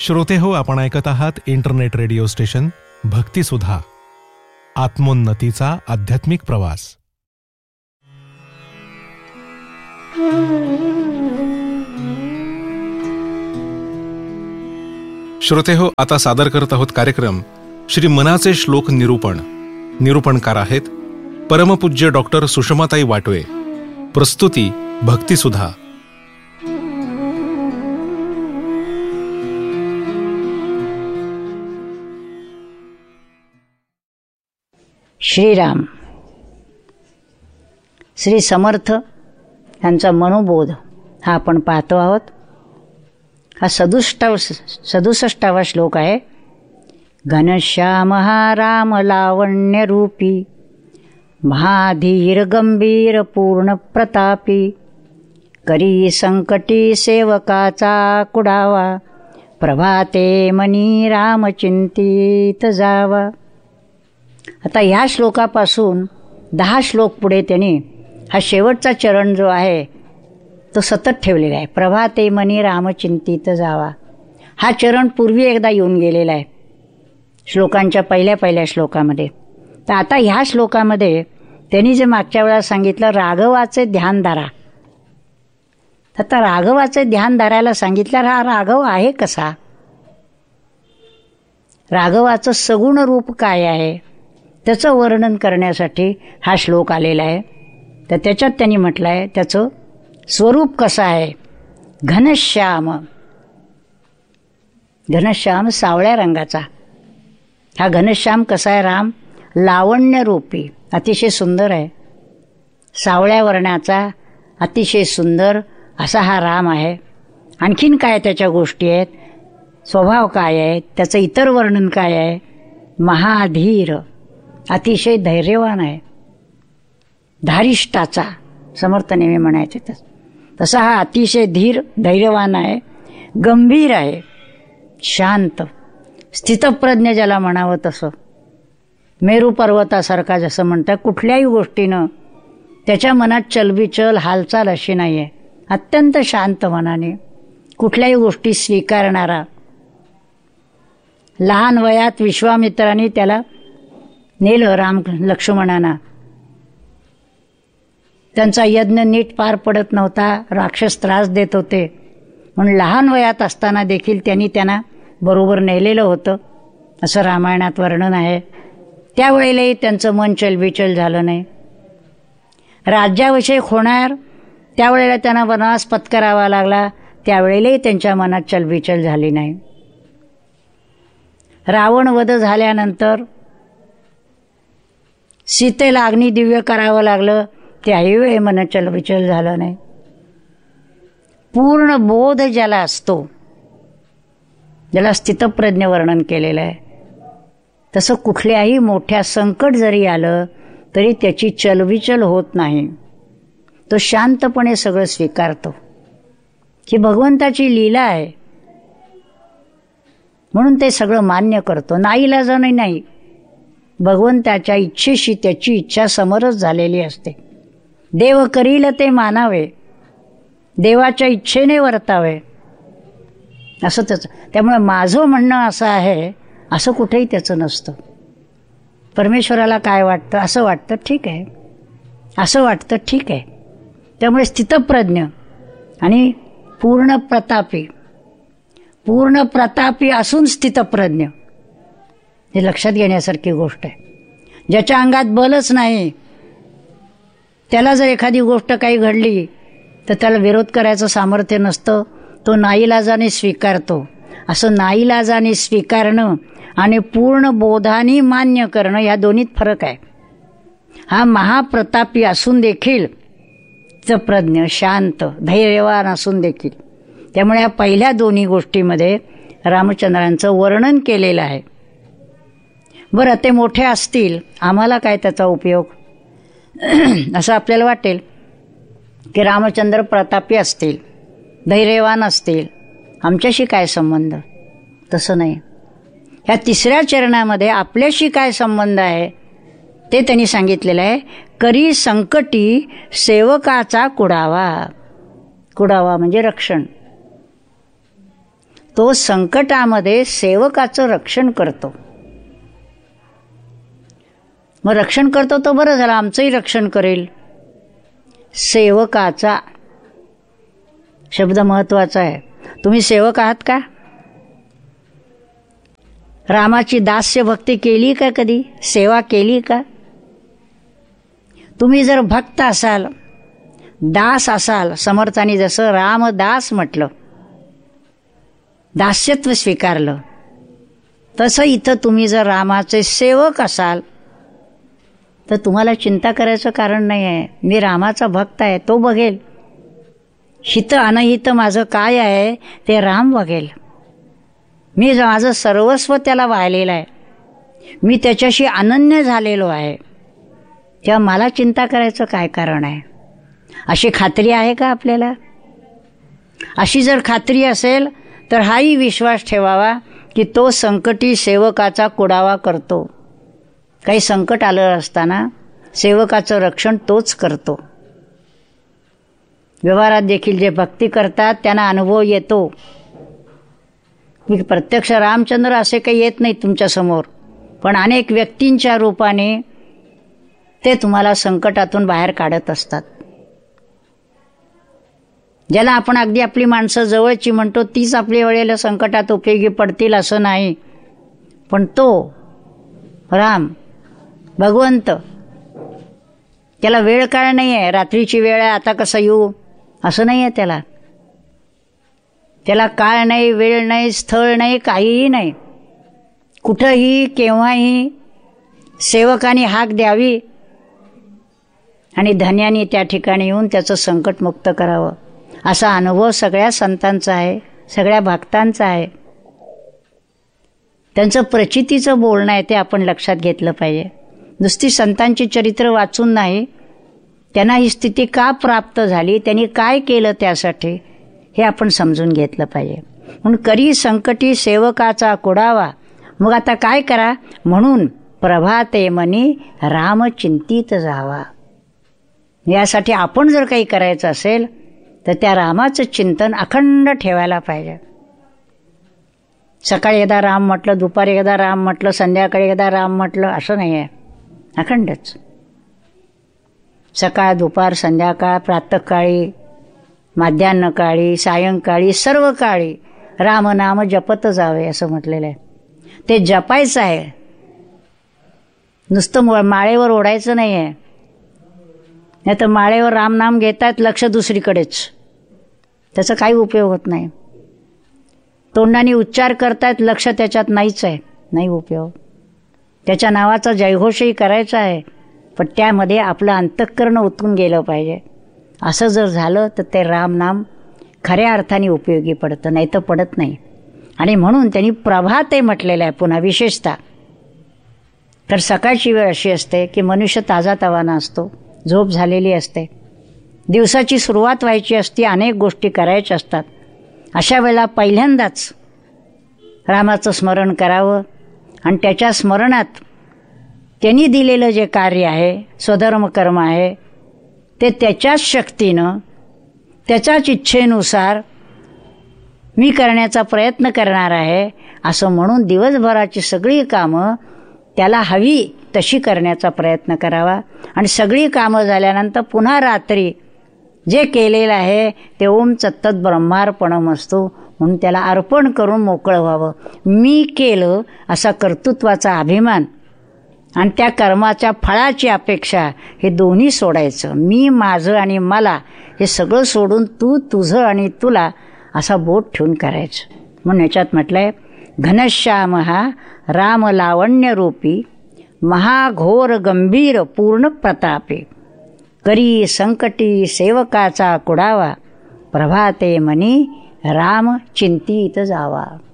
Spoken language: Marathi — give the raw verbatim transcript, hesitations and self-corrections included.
श्रोते हो, आपण ऐकत आहात इंटरनेट रेडिओ स्टेशन भक्तिसुधा, आत्मोन्नतीचा आध्यात्मिक प्रवास. श्रोते हो, आता सादर करत आहोत कार्यक्रम श्री मनाचे श्लोक निरूपण. निरूपणकार आहेत परमपूज्य डॉक्टर सुषमाताई वाटवे. प्रस्तुती भक्तिसुधा. श्रीराम. श्री समर्थ यांचा मनोबोध हा आपण पाहतो आहोत. हा सदुष्टाव सदुसष्टावा श्लोक आहे. घनश्याम हा राम लावण्य रूपी, महाधीर गंभीर पूर्ण प्रतापी, करी संकटी सेवकाचा कुडावा, प्रभाते मनी राम चिंतित जावा. आता ह्या श्लोकापासून दहा श्लोक पुढे त्यांनी हा शेवटचा चरण जो आहे तो सतत ठेवलेला आहे. प्रभाते मनी राम चिंतित जावा. हा चरण पूर्वी एकदा येऊन गेलेला आहे श्लोकांच्या पहिल्या पहिल्या श्लोकामध्ये. तर आता ह्या श्लोकामध्ये त्यांनी जे मागच्या वेळा सांगितलं राघवाचे ध्यान धरा. आता राघवाचे ध्यान धरायला सांगितलं. हा राघव आहे कसा? राघवाचं सगुण रूप काय आहे त्याचं वर्णन करण्यासाठी हा श्लोक आलेला आहे. तर त्याच्यात त्यांनी म्हटलं आहे त्याचं स्वरूप कसं आहे. घनश्याम. घनश्याम सावळ्या रंगाचा. हा घनश्याम कसा आहे? राम लावण्य रूपी, अतिशय सुंदर आहे. सावळ्या वर्णाचा अतिशय सुंदर असा हा राम आहे. आणखीन काय त्याच्या गोष्टी आहेत, स्वभाव काय आहे, त्याचं इतर वर्णन काय आहे. महाधीर, अतिशय धैर्यवान आहे. धारिष्ठाचा समर्थ नेहमी म्हणायचे तसं तसा हा अतिशय धीर धैर्यवान आहे. गंभीर आहे, शांत, स्थितप्रज्ञ ज्याला म्हणावं तसं. मेरू पर्वतासारखा जसं म्हणतात. कुठल्याही गोष्टीनं त्याच्या मनात चलबिचल हालचाल अशी नाही आहे. अत्यंत शांत मनाने कुठल्याही गोष्टी स्वीकारणारा. लहान वयात विश्वामित्रांनी त्याला नेलं राम लक्ष्मणांना. त्यांचा यज्ञ नीट पार पडत नव्हता, राक्षस त्रास देत होते म्हणून लहान वयात असताना देखील त्यांनी त्यांना बरोबर नेलेलं होतं असं रामायणात वर्णन आहे. त्यावेळेलाही त्यांचं मन चलबिचल झालं नाही. राज्याविषयक होणार त्यावेळेला त्यांना वनवास पत्करावा लागला, त्यावेळेलाही त्यांच्या मनात चलबिचल झाली नाही. रावण वध झाल्यानंतर सीतेला अग्निदिव्य करावं लागलं, त्याही वेळी मन चलबिचल झालं नाही. पूर्ण बोध ज्याला असतो, ज्याला स्थितप्रज्ञ वर्णन केलेलं आहे, तसं कुठल्याही मोठ्या संकट जरी आलं तरी त्याची चलबिचल होत नाही. तो शांतपणे सगळं स्वीकारतो. ही भगवंताची लीला आहे म्हणून ते सगळं मान्य करतो. नाईलाजाने नाही, भगवंताच्या इच्छेशी त्याची इच्छा समरस झालेली असते. देव करील ते मानावे, देवाच्या इच्छेने वर्तावे असं त्याचं. त्यामुळे माझं म्हणणं असं आहे असं कुठेही त्याचं नसतं. परमेश्वराला काय वाटतं असं वाटतं ठीक आहे, असं वाटतं ठीक आहे. त्यामुळे स्थितप्रज्ञ आणि पूर्ण प्रतापी. पूर्ण प्रतापी असून स्थितप्रज्ञ हे लक्षात घेण्यासारखी गोष्ट आहे. ज्याच्या अंगात बलच नाही त्याला जर एखादी गोष्ट काही घडली तर त्याला विरोध करायचं सामर्थ्य नसतं. तो नाईलाजाने स्वीकारतो. असं नाईलाजाने स्वीकारणं आणि पूर्ण बोधाने मान्य करणं या दोन्हीत फरक आहे. हा महाप्रतापी असून देखील प्रज्ञ, शांत, धैर्यवान असून देखील. त्यामुळे या पहिल्या दोन्ही गोष्टीमध्ये रामचंद्रांचं वर्णन केलेलं आहे. बरं, ते मोठे असतील, आम्हाला काय त्याचा उपयोग असं आपल्याला वाटेल की रामचंद्र प्रतापी असतील, धैर्यवान असतील, आमच्याशी काय संबंध. तसं नाही. ह्या तिसऱ्या चरणामध्ये आपल्याशी काय संबंध आहे ते त्यांनी सांगितलेलं आहे. करी संकटी सेवकाचा कुडावा. कुडावा म्हणजे रक्षण. तो संकटामध्ये सेवकाचं रक्षण करतो. मग रक्षण करतो तो बरं झालं, आमचंही रक्षण करेल. सेवकाचा शब्द महत्वाचा आहे. तुम्ही सेवक आहात का? रामाची दास्य भक्ती केली का? कधी सेवा केली का? तुम्ही जर भक्त असाल, दास असाल, समर्थांनी जसं रामदास म्हटलं, दास्यत्व स्वीकारलं, तसं इथं तुम्ही जर रामाचे सेवक असाल तर तुम्हाला चिंता करायचं कारण नाही आहे. मी रामाचा भक्त आहे, तो बघेल. हित अनहित माझं काय आहे ते राम बघेल. मी माझं सर्वस्व त्याला वाहिलेलं आहे, मी त्याच्याशी अनन्य झालेलो आहे, तेव्हा मला चिंता करायचं काय कारण आहे? अशी खात्री आहे का आपल्याला? अशी जर खात्री असेल तर हाही विश्वास ठेवावा की तो संकटी सेवकाचा कुडावा करतो. काही संकट आलं असताना सेवकाचं रक्षण तोच करतो. व्यवहारात देखील जे भक्ती करतात त्यांना अनुभव येतो. प्रत्यक्ष रामचंद्र असे काही येत नाहीत तुमच्यासमोर, पण अनेक व्यक्तींच्या रूपाने ते तुम्हाला संकटातून बाहेर काढत असतात. ज्याला आपण अगदी आपली माणसं जवळची म्हणतो तीच आपल्या वेळेला संकटात उपयोगी पडतील असं नाही, पण तो राम भगवंत त्याला वेळ काळ नाही आहे. रात्रीची वेळ आहे, आता कसं येऊ असं नाही आहे त्याला. त्याला काळ नाही, वेळ नाही, स्थळ नाही, काहीही नाही. कुठंही केव्हाही सेवकाने हाक द्यावी आणि धन्याने त्या ठिकाणी येऊन त्याचं संकट मुक्त करावं, असा अनुभव सगळ्या संतांचा आहे, सगळ्या भक्तांचा आहे. त्यांचं प्रचितीचं बोलणं आहे ते आपण लक्षात घेतलं पाहिजे. नुसती संतांची चरित्र वाचून नाही, त्यांना ही स्थिती का प्राप्त झाली, त्यांनी काय केलं त्यासाठी, हे आपण समजून घेतलं पाहिजे. म्हणून करी संकटी सेवकाचा कुडावा. मग आता काय करा? म्हणून प्रभाते मनी राम चिंतित जावा. यासाठी आपण जर काही करायचं असेल तर त्या रामाचं चिंतन अखंड ठेवायला पाहिजे. सकाळी एकदा राम म्हटलं, दुपारी एकदा राम म्हटलं, संध्याकाळी एकदा राम म्हटलं असं नाही आहे. अखंडच सकाळ, दुपार, संध्याकाळ, प्रातःकाळी, माध्यान्हकाळी, सायंकाळी, सर्व काळी रामनाम जपत जावे असं म्हटलेलं आहे. ते जपायचं आहे, नुसतं माळेवर ओढायचं नाही आहे. नाही तर माळेवर रामनाम घेतात, लक्ष दुसरीकडेच, त्याचा काही उपयोग होत नाही. तोंडाने उच्चार करतात, लक्ष त्याच्यात नाहीच आहे, नाही उपयोग. त्याच्या नावाचा जयघोषही करायचा आहे, पण त्यामध्ये आपलं अंतःकरण ओतून गेलं पाहिजे. असं जर झालं तर ते रामनाम खऱ्या अर्थाने उपयोगी पडतं, नाही तर पडत नाही. आणि म्हणून त्यांनी प्रभाते म्हटलेलं आहे. पुन्हा विशेषतः तर सकाळची वेळ अशी असते की मनुष्य ताजा तवाना असतो, झोप झालेली असते, दिवसाची सुरुवात व्हायची असते, अनेक गोष्टी करायच्या असतात. अशा वेळेला पहिल्यांदाच रामाचं स्मरण करावं आणि त्याच्या स्मरणात त्यांनी दिलेलं जे कार्य आहे, स्वधर्म कर्म आहे, ते त्याच्याच शक्तीनं, त्याच्याच इच्छेनुसार मी करण्याचा प्रयत्न करणार आहे असं म्हणून दिवसभराची सगळी कामं त्याला हवी तशी करण्याचा प्रयत्न करावा. आणि सगळी कामं झाल्यानंतर पुन्हा रात्री जे केलेलं आहे ते ओम तत्सत ब्रह्मार्पणमस्तु म्हणून त्याला अर्पण करून मोकळं व्हावं. मी केलं असा कर्तृत्वाचा अभिमान आणि त्या कर्माच्या फळाची अपेक्षा हे दोन्ही सोडायचं. मी, माझं आणि मला हे सगळं सोडून तू, तुझं आणि तुला असा बोट ठेवून करायचं. म्हणून याच्यात म्हटलंय, घनश्याम हा राम लावण्य रूपी महाघोर गंभीर पूर्ण प्रतापे, करी संकटी सेवकाचा कुडावा, प्रभाते मनी राम चिंतित जावा.